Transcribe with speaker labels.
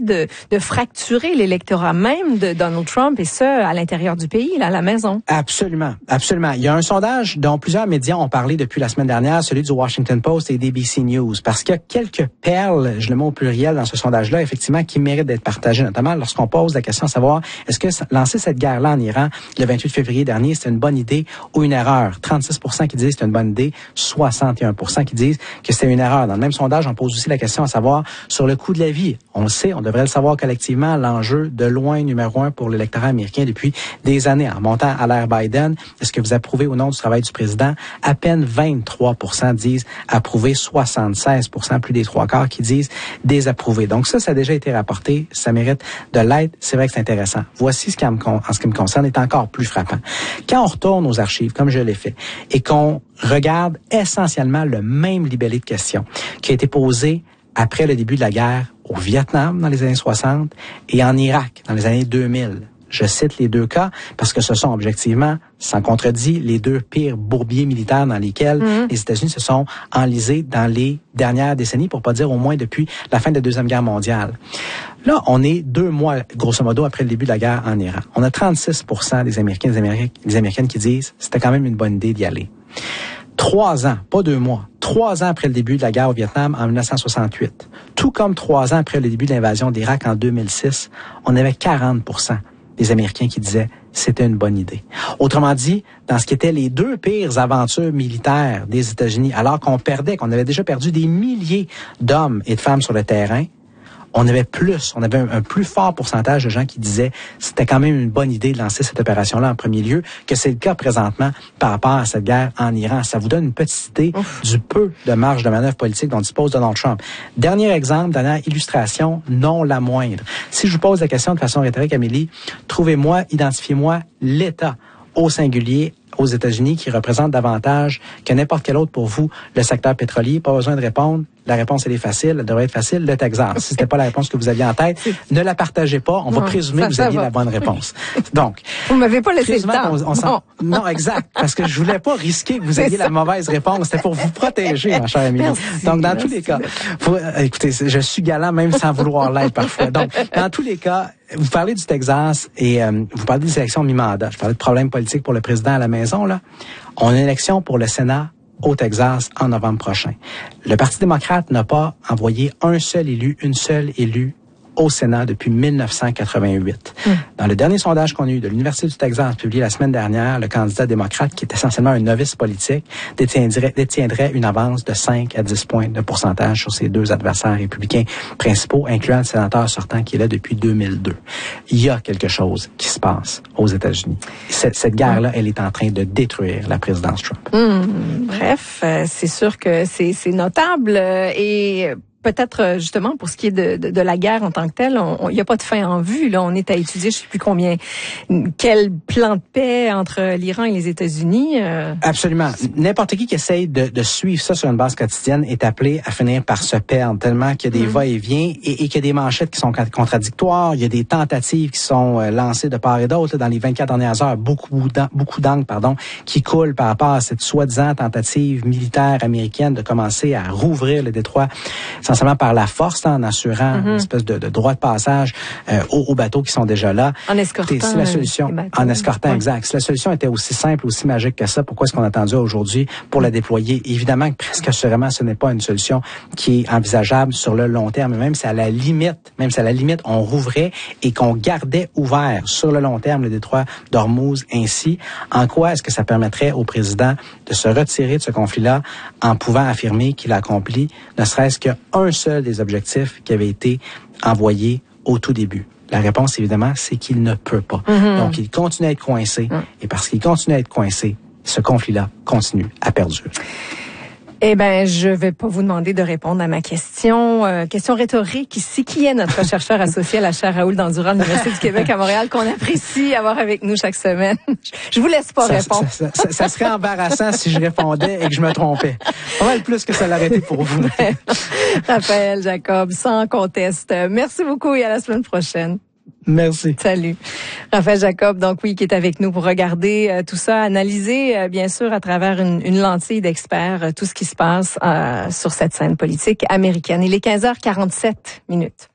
Speaker 1: de fracturer l'électorat même de Donald Trump, et ça, à l'intérieur du pays, là, à la maison.
Speaker 2: Absolument, absolument. Il y a un sondage dont plusieurs médias ont parlé depuis la semaine dernière, celui du Washington Post et d'ABC News, parce qu'il y a quelques perles, je le mets au pluriel dans ce sondage-là, effectivement, qui méritent d'être partagées, notamment lorsqu'on pose la question à savoir, est-ce que lancer cette guerre-là en Iran le 28 février dernier, c'était une bonne idée ou une erreur? 36% qui disent que c'est une bonne idée, 61% qui disent que c'était une erreur. Dans le même sondage, on pose aussi la question à savoir sur le coût de la vie. On le sait, on devrait le savoir collectivement, l'enjeu de loin numéro 1 pour l'électorat américain depuis des années. En remontant à l'ère Biden, est-ce que vous approuvez ou non du travail du président? À peine 23% disent approuver, 76%, plus des 3/4 qui disent désapprouver. Donc ça a déjà été rapporté, ça mérite de l'être. C'est vrai que c'est intéressant. Voici en ce qui me concerne, est encore plus frappant. Quand on retourne aux archives, comme je l'ai fait, et qu'on regarde essentiellement le même libellé de questions qui a été posé après le début de la guerre au Vietnam dans les années 60 et en Irak dans les années 2000. Je cite les deux cas parce que ce sont objectivement, sans contredit, les deux pires bourbiers militaires dans lesquels les États-Unis se sont enlisés dans les dernières décennies, pour pas dire au moins depuis la fin de la Deuxième Guerre mondiale. Là, on est 2 mois, grosso modo, après le début de la guerre en Iran. On a 36% des Américains, des Américaines qui disent que c'était quand même une bonne idée d'y aller. 3 ans, pas 2 mois, 3 ans après le début de la guerre au Vietnam en 1968, tout comme 3 ans après le début de l'invasion d'Irak en 2006, on avait 40% des Américains qui disaient c'était une bonne idée. Autrement dit, dans ce qui étaient les 2 pires aventures militaires des États-Unis, alors qu'on avait déjà perdu des milliers d'hommes et de femmes sur le terrain, on avait un plus fort pourcentage de gens qui disaient c'était quand même une bonne idée de lancer cette opération-là en premier lieu, que c'est le cas présentement par rapport à cette guerre en Iran. Ça vous donne une petite idée du peu de marge de manœuvre politique dont dispose Donald Trump. Dernier exemple, dernière illustration, non la moindre. Si je vous pose la question de façon rhétorique, Amélie, identifiez-moi l'État au singulier aux États-Unis qui représente davantage que n'importe quel autre pour vous le secteur pétrolier. Pas besoin de répondre. La réponse, elle est facile. Elle devrait être facile. Le Texas. Si c'était pas la réponse que vous aviez en tête, ne la partagez pas. On va présumer que vous aviez la bonne réponse. Donc.
Speaker 1: Vous m'avez pas laissé le temps.
Speaker 2: Non, exact. Parce que je voulais pas risquer que vous ayez la mauvaise réponse. C'était pour vous protéger, ma chère Amélie. Donc, dans tous les cas, écoutez, je suis galant même sans vouloir l'être parfois. Donc, dans tous les cas, vous parlez du Texas et vous parlez des élections mi-mandat. Je parlais de problèmes politiques pour le président à la maison, là. On a une élection pour le Sénat au Texas en novembre prochain. Le Parti démocrate n'a pas envoyé une seule élue au Sénat depuis 1988. Dans le dernier sondage qu'on a eu de l'Université du Texas, publié la semaine dernière, le candidat démocrate, qui est essentiellement un novice politique, détiendrait une avance de 5 à 10 points de pourcentage sur ses 2 adversaires républicains principaux, incluant le sénateur sortant qui est là depuis 2002. Il y a quelque chose qui se passe aux États-Unis. Cette guerre-là, elle est en train de détruire la présidence Trump.
Speaker 1: Bref, c'est sûr que c'est notable et peut-être justement pour ce qui est de la guerre en tant que telle, il n'y a pas de fin en vue. Là, on est à étudier, je sais plus combien, quel plan de paix entre l'Iran et les États-Unis.
Speaker 2: Absolument. N'importe qui essaye de suivre ça sur une base quotidienne est appelé à finir par se perdre tellement qu'il y a des va-et-vient et qu'il y a des manchettes qui sont contradictoires. Il y a des tentatives qui sont lancées de part et d'autre dans les 24 dernières heures. Beaucoup d'encre, qui coulent par rapport à cette soi-disant tentative militaire américaine de commencer à rouvrir le détroit essentiellement par la force, en assurant une espèce de droit de passage aux bateaux qui sont déjà là.
Speaker 1: En escortant.
Speaker 2: Si la solution, en escortant, exact. Si la solution était aussi simple, aussi magique que ça, pourquoi est-ce qu'on a attendu aujourd'hui pour la déployer? Évidemment que presque assurément, ce n'est pas une solution qui est envisageable sur le long terme. Même si à la limite, on rouvrait et qu'on gardait ouvert sur le long terme le détroit d'Ormuz ainsi, en quoi est-ce que ça permettrait au président de se retirer de ce conflit-là en pouvant affirmer qu'il a accompli ne serait-ce qu'un seul des objectifs qui avait été envoyé au tout début? La réponse, évidemment, c'est qu'il ne peut pas. Donc, il continue à être coincé. Et parce qu'il continue à être coincé, ce conflit-là continue à perdurer.
Speaker 1: Eh ben, je vais pas vous demander de répondre à ma question. Question rhétorique ici. Qui est notre chercheur associé à la chaire Raoul Dandurand de l'Université du Québec à Montréal qu'on apprécie avoir avec nous chaque semaine? Je vous laisse pas répondre.
Speaker 2: Ça serait embarrassant si je répondais et que je me trompais. Pas mal plus que ça l'aurait été pour vous.
Speaker 1: Raphaël Jacob, sans conteste. Merci beaucoup et à la semaine prochaine.
Speaker 2: Merci.
Speaker 1: Salut. Raphaël Jacob, donc oui, qui est avec nous pour regarder tout ça, analyser bien sûr à travers une lentille d'experts tout ce qui se passe sur cette scène politique américaine. Il est 15h47.